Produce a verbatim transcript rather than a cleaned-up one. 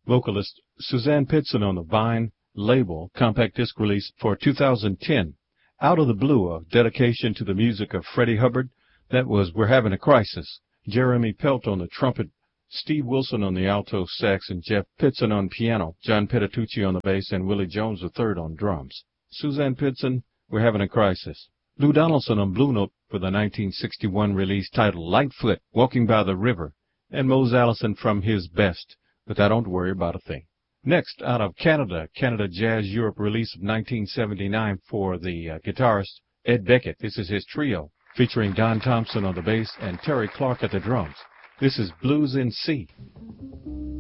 vocalist Suzanne Pitson on the Vine label compact disc release for two thousand ten. Out of the Blue, a dedication to the music of Freddie Hubbard. That was We're Having a Crisis. Jeremy Pelt on the trumpet, Steve Wilson on the alto sax, and Jeff Pitson on piano, John Petitucci on the bass, and Willie Jones the third on drums. Suzanne Pitson, We're Having a Crisis. Lou Donaldson on Blue Note for the nineteen sixty-one release titled Lightfoot, Walking by the River, and Mose Allison from his best, But I Don't Worry About a Thing. Next, out of Canada, Canada Jazz Europe release of nineteen seventy-nine for the uh, guitarist Ed Beckett. This is his trio, featuring Don Thompson on the bass and Terry Clark at the drums. This is Blues in C.